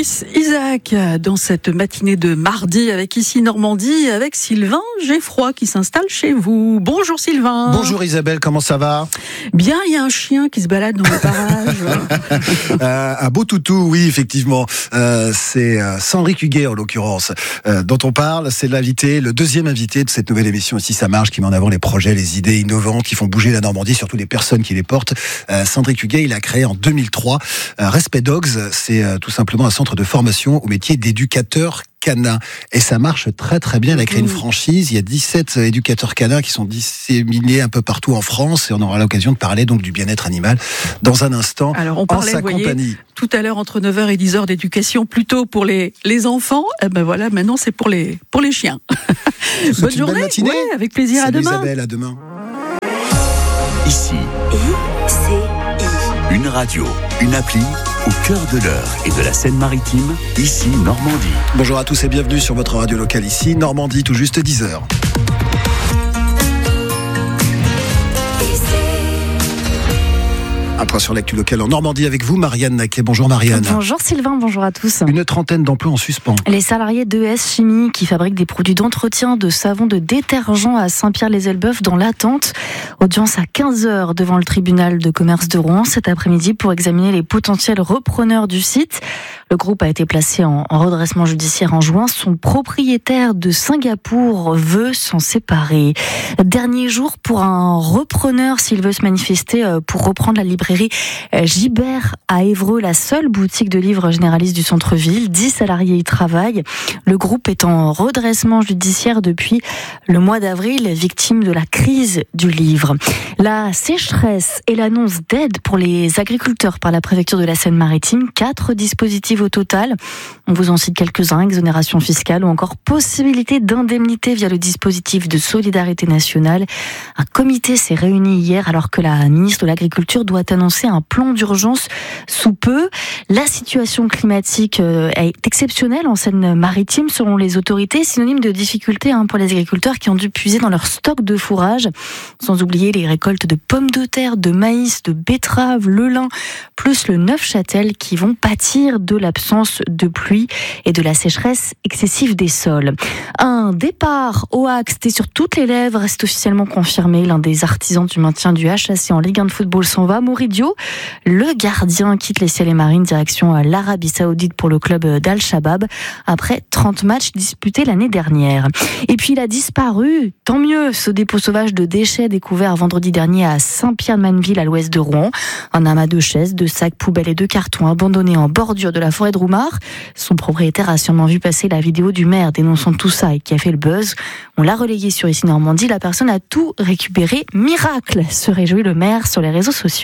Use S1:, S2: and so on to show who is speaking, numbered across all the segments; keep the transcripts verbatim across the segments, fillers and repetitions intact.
S1: Chris Isaak dans cette matinée de mardi avec Ici Normandie, avec Sylvain Geffroy qui s'installe chez vous. Bonjour Sylvain.
S2: Bonjour Isabelle, comment ça va?
S1: Bien, il y a un chien qui se balade dans le parage.
S2: euh, un beau toutou, oui, effectivement. Euh, c'est euh, Sandrick Huguet en l'occurrence, euh, dont on parle. C'est l'invité, le deuxième invité de cette nouvelle émission Ici ça marche, qui met en avant les projets, les idées innovantes qui font bouger la Normandie, surtout les personnes qui les portent. Euh, Sandrick Huguet, il a créé en deux mille trois euh, Respect Dogs. C'est euh, tout simplement un centre de formation au métier d'éducateur canin. Et ça marche très très bien. Il a créé une franchise. Il y a dix-sept éducateurs canins qui sont disséminés un peu partout en France. Et on aura l'occasion de parler donc du bien-être animal dans un instant.
S1: Alors on parlait,
S2: en sa
S1: vous voyez,
S2: compagnie.
S1: Tout à l'heure entre neuf heures et dix heures d'éducation plutôt pour les, les enfants. Et ben voilà, maintenant c'est pour les, pour les chiens. Bonne journée.
S2: Bonne matinée.
S1: Ouais, avec plaisir.
S2: Salut
S1: à demain.
S2: Isabelle, à demain.
S3: Ici, une radio, une appli au cœur de l'Eure et de la Seine-Maritime, Ici Normandie.
S2: Bonjour à tous et bienvenue sur votre radio locale Ici Normandie, tout juste dix heures. Un point sur l'actu locale en Normandie avec vous, Marianne Naquet. Bonjour Marianne.
S4: Bonjour Sylvain, bonjour à tous.
S2: Une trentaine d'emplois en suspens.
S4: Les salariés d'E S Chimie qui fabriquent des produits d'entretien, de savon, de détergent à Saint-Pierre-les-Elbeuf dans l'attente. Audience à quinze heures devant le tribunal de commerce de Rouen cet après-midi pour examiner les potentiels repreneurs du site. Le groupe a été placé en redressement judiciaire en juin. Son propriétaire de Singapour veut s'en séparer. Dernier jour pour un repreneur s'il veut se manifester pour reprendre la librairie Gibert à Évreux, la seule boutique de livres généralistes du centre-ville. dix salariés y travaillent. Le groupe est en redressement judiciaire depuis le mois d'avril, victime de la crise du livre. La sécheresse et l'annonce d'aide pour les agriculteurs par la préfecture de la Seine-Maritime. Quatre dispositifs au total. On vous en cite quelques-uns, exonération fiscale ou encore possibilité d'indemnité via le dispositif de solidarité nationale. Un comité s'est réuni hier alors que la ministre de l'Agriculture doit annoncer un plan d'urgence sous peu. La situation climatique est exceptionnelle en Seine-Maritime selon les autorités, synonyme de difficultés pour les agriculteurs qui ont dû puiser dans leur stock de fourrage, sans oublier les récoltes de pommes de terre, de maïs, de betteraves, le lin, plus le Neufchâtel qui vont pâtir de l'absence de pluie et de la sécheresse excessive des sols. Un départ au Hague, c'était sur toutes les lèvres, reste officiellement confirmé. L'un des artisans du maintien du H A C en Ligue un de football s'en va. Moridio, le gardien, quitte les ciels et marines direction l'Arabie Saoudite pour le club d'Al-Shabaab après trente matchs disputés l'année dernière. Et puis il a disparu, tant mieux, ce dépôt sauvage de déchets découvert vendredi dernier à Saint-Pierre-de-Maneville à l'ouest de Rouen. Un amas de chaises, de sacs, poubelles et de cartons abandonnés en bordure de la forêt de Roumard. Son propriétaire a sûrement vu passer la vidéo du maire dénonçant tout ça et qui a fait le buzz. On l'a relayé sur Ici Normandie, la personne a tout récupéré. Miracle, se réjouit le maire sur les réseaux sociaux.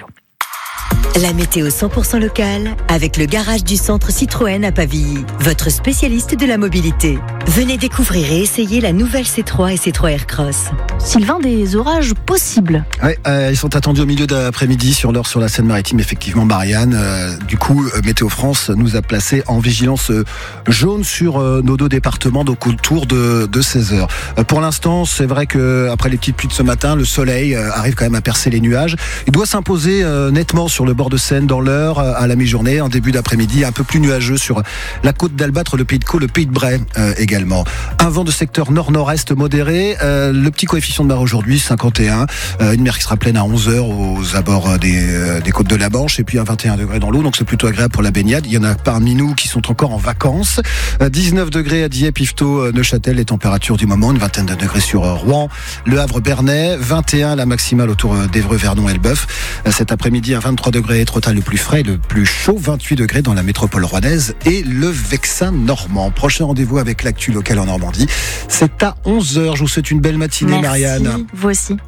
S5: La météo cent pour cent locale avec le garage du centre Citroën à Pavilly, votre spécialiste de la mobilité. Venez découvrir et essayer la nouvelle C trois et C trois Aircross.
S4: Sylvain, des orages possibles.
S2: Oui, euh, ils sont attendus au milieu d'après-midi sur l'heure sur la Seine-Maritime, effectivement, Marianne. Euh, du coup, euh, Météo France nous a placés en vigilance euh, jaune sur euh, nos deux départements, donc autour de, de seize heures. Euh, pour l'instant, c'est vrai que après les petites pluies de ce matin, le soleil euh, arrive quand même à percer les nuages. Il doit s'imposer euh, nettement sur le bord de Seine dans l'heure, euh, à la mi-journée, en début d'après-midi, un peu plus nuageux sur la côte d'Albâtre, le Pays de Caux, le Pays de Bray euh, également. Un vent de secteur nord-nord-est modéré. Euh, le petit coefficient de marée aujourd'hui, cinquante et un. Euh, une mer qui sera pleine à onze heures aux abords des, euh, des côtes de la Manche et puis à vingt et un degrés dans l'eau, donc c'est plutôt agréable pour la baignade. Il y en a parmi nous qui sont encore en vacances. Euh, dix-neuf degrés à Dieppe, Yvetot, euh, Neuchâtel, les températures du moment, une vingtaine de degrés sur euh, Rouen, Le Havre, Bernay, vingt et un la maximale autour euh, d'Évreux, Vernon, Elbeuf. Euh, cet après-midi à vingt-trois degrés, Étretat le plus frais, le plus chaud, vingt-huit degrés dans la métropole rouennaise et le Vexin normand. Prochain rendez-vous avec l'actu locale en Normandie, c'est à onze heures. Je vous souhaite une belle matinée.
S4: Merci,
S2: Marianne.
S4: Vous aussi.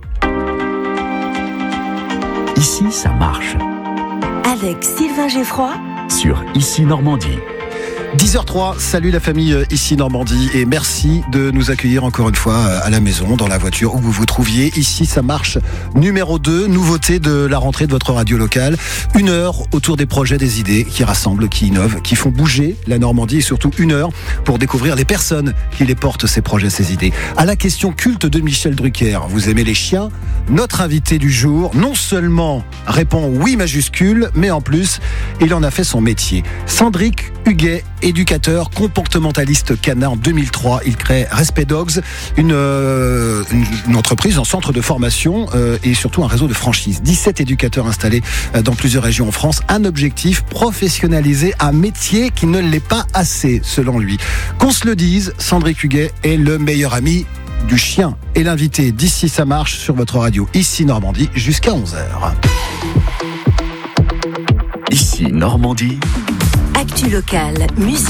S3: Ici, ça marche.
S5: Avec Sylvain Geffroy
S3: Sur Ici Normandie.
S2: dix heures trois, salut la famille Ici Normandie et merci de nous accueillir encore une fois à la maison, dans la voiture où vous vous trouviez. Ici ça marche numéro deux, nouveauté de la rentrée de votre radio locale. Une heure autour des projets, des idées qui rassemblent, qui innovent, qui font bouger la Normandie et surtout une heure pour découvrir les personnes qui les portent, ces projets, ces idées. À la question culte de Michel Drucker, vous aimez les chiens? Notre invité du jour non seulement répond oui majuscule, mais en plus il en a fait son métier. Sandrick Huguet éducateur, comportementaliste canin en deux mille trois. Il crée Respect Dogs, une, euh, une, une entreprise, un centre de formation euh, et surtout un réseau de franchise. dix-sept éducateurs installés euh, dans plusieurs régions en France. Un objectif, professionnaliser un métier qui ne l'est pas assez, selon lui. Qu'on se le dise, Cendric Huguet est le meilleur ami du chien. Et l'invité d'ici ça marche sur votre radio, ici Normandie, jusqu'à onze heures.
S3: Ici Normandie.
S5: Actu locale, musique.